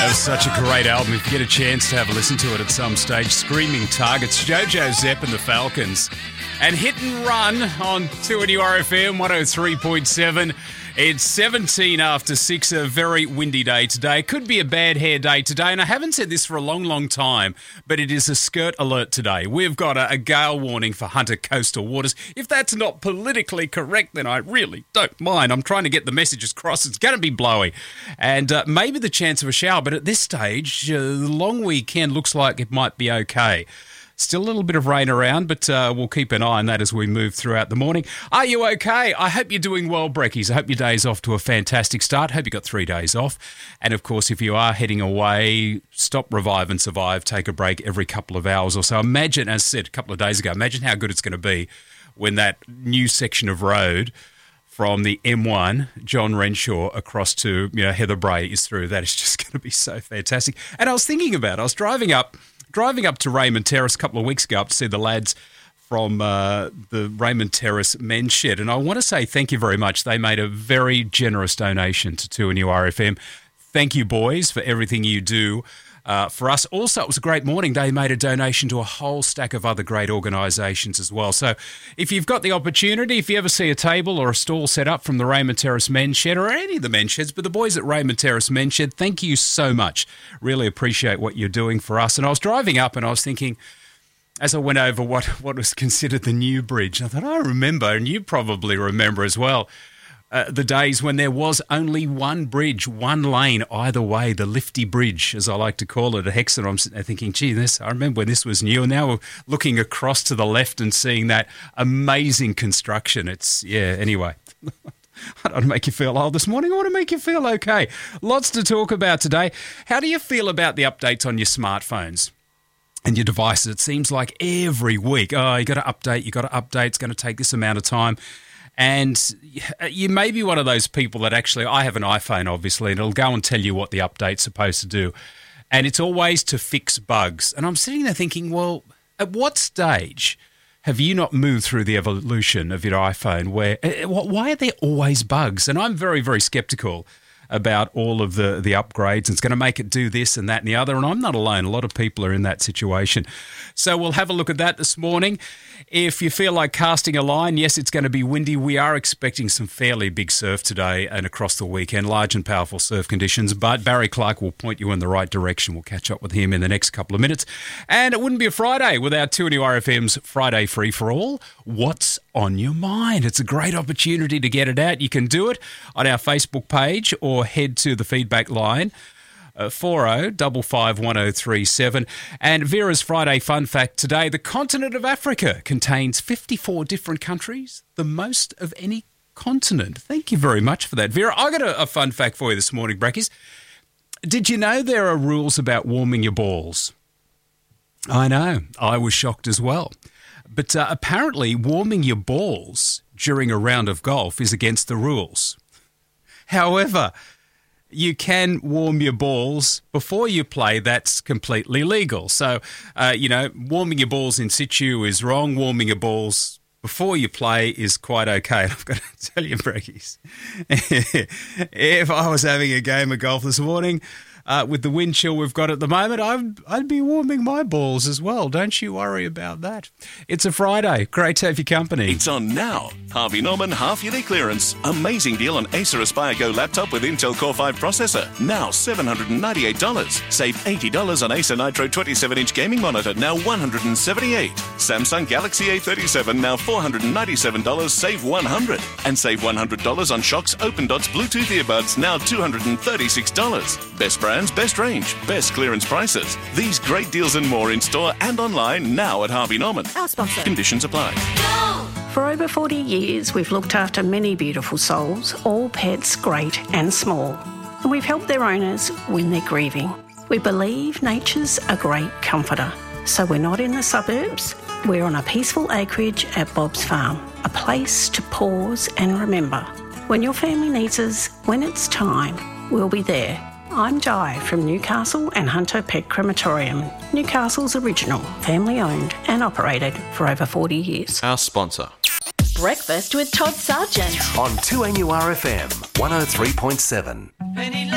That was such a great album. If you get a chance to have a listen to it at some stage, Screaming Targets, Jojo Zepp and the Falcons. And Hit and Run on 2NURFM 103.7. It's 17 after 6, a very windy day today. Could be a bad hair day today, and I haven't said this for a long, long time, but it is a skirt alert today. We've got a gale warning for Hunter coastal waters. If that's not politically correct, then I really don't mind. I'm trying to get the messages across. It's going to be blowy, and maybe the chance of a shower, but at this stage, the long weekend looks like it might be okay. Still a little bit of rain around, but we'll keep an eye on that as we move throughout the morning. Are you okay? I hope you're doing well, Brekkies. I hope your day's off to a fantastic start. Hope you got 3 days off. And, of course, if you are heading away, stop, revive and survive. Take a break every couple of hours or so. Imagine, as I said a couple of days ago, imagine how good it's going to be when that new section of road from the M1, John Renshaw, across to Heather Bray is through. That is just going to be so fantastic. And I was thinking about it. I was driving up to Raymond Terrace a couple of weeks ago up to see the lads from the Raymond Terrace men's shed. And I want to say thank you very much. They made a very generous donation to 2NURFM. Thank you, boys, for everything you do for us. Also, it was a great morning. They made a donation to a whole stack of other great organisations as well. So if you've got the opportunity, if you ever see a table or a stall set up from the Raymond Terrace men's shed or any of the men's sheds, but the boys at Raymond Terrace men's shed, thank you so much. Really appreciate what you're doing for us. And I was driving up and I was thinking, as I went over what was considered the new bridge, I thought, I remember, and you probably remember as well, the days when there was only one bridge, one lane either way, the Lifty Bridge, as I like to call it, at Hexham. I'm sitting there thinking, I remember when this was new. And now we're looking across to the left and seeing that amazing construction. Anyway. I don't want to make you feel old this morning. I want to make you feel okay. Lots to talk about today. How do you feel about the updates on your smartphones and your devices? It seems like every week, you got to update, it's going to take this amount of time. And you may be one of those people that actually, I have an iPhone, obviously, and it'll go and tell you what the update's supposed to do. And it's always to fix bugs. And I'm sitting there thinking, well, at what stage have you not moved through the evolution of your iPhone where, why are there always bugs? And I'm very, very sceptical about all of the upgrades. It's going to make it do this and that and the other, and I'm not alone. A lot of people are in that situation. So we'll have a look at that this morning. If you feel like casting a line, yes, it's going to be windy. We are expecting some fairly big surf today and across the weekend, large and powerful surf conditions, but Barry Clark will point you in the right direction. We'll catch up with him in the next couple of minutes. And it wouldn't be a Friday without 2NURFM's Friday Free for All. What's on your mind? It's a great opportunity to get it out. You can do it on our Facebook page or head to the feedback line, 40551037. And Vera's Friday fun fact today, the continent of Africa contains 54 different countries, the most of any continent. Thank you very much for that, Vera. I got a fun fact for you this morning, Brekkies. Did you know there are rules about warming your balls? I know, I was shocked as well. But apparently warming your balls during a round of golf is against the rules. However, you can warm your balls before you play. That's completely legal. So, warming your balls in situ is wrong. Warming your balls before you play is quite okay. And I've got to tell you, Brekkies, if I was having a game of golf this morning, with the wind chill we've got at the moment, I'd be warming my balls as well. Don't you worry about that. It's a Friday. Great to have your company. It's on now. Harvey Norman half-yearly clearance. Amazing deal on Acer Aspire Go laptop with Intel Core 5 processor. Now $798. Save $80 on Acer Nitro 27-inch gaming monitor. Now $178. Samsung Galaxy A37. Now $497. Save $100. And save $100 on Shox Open Dots Bluetooth earbuds. Now $236. Best brand. Best range, best clearance prices. These great deals and more in store and online now at Harvey Norman. Our sponsor. Conditions apply. For over 40 years, we've looked after many beautiful souls, all pets great and small. And we've helped their owners when they're grieving. We believe nature's a great comforter. So we're not in the suburbs. We're on a peaceful acreage at Bob's Farm, a place to pause and remember. When your family needs us, when it's time, we'll be there. I'm Jai from Newcastle and Hunter Pet Crematorium, Newcastle's original, family-owned and operated for over 40 years. Our sponsor. Breakfast with Todd Sargent on 2NURFM 103.7.